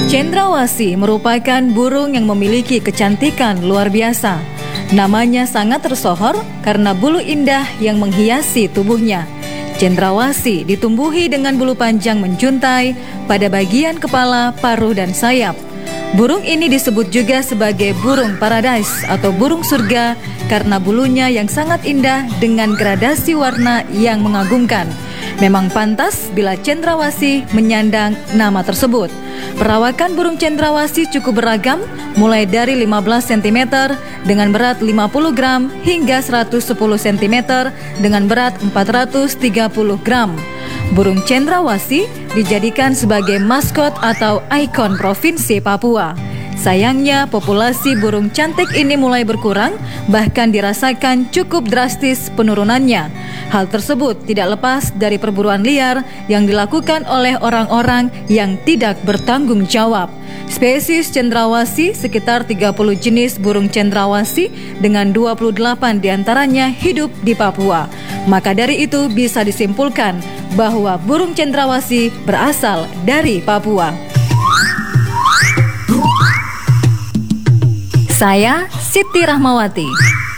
Cendrawasih merupakan burung yang memiliki kecantikan luar biasa. Namanya sangat tersohor karena bulu indah yang menghiasi tubuhnya. Cendrawasih ditumbuhi dengan bulu panjang menjuntai pada bagian kepala, paruh, dan sayap. Burung ini disebut juga sebagai burung paradise atau burung surga karena bulunya yang sangat indah dengan gradasi warna yang mengagumkan. Memang pantas bila cendrawasih menyandang nama tersebut. Perawakan burung cendrawasih cukup beragam, mulai dari 15 cm dengan berat 50 gram hingga 110 cm dengan berat 430 gram. Burung cendrawasih dijadikan sebagai maskot atau ikon Provinsi Papua. Sayangnya, populasi burung cantik ini mulai berkurang, bahkan dirasakan cukup drastis penurunannya. Hal tersebut tidak lepas dari perburuan liar yang dilakukan oleh orang-orang yang tidak bertanggung jawab. Spesies cendrawasih sekitar 30 jenis burung cendrawasih dengan 28 diantaranya hidup di Papua. Maka dari itu bisa disimpulkan bahwa burung cendrawasih berasal dari Papua. Saya Siti Rahmawati.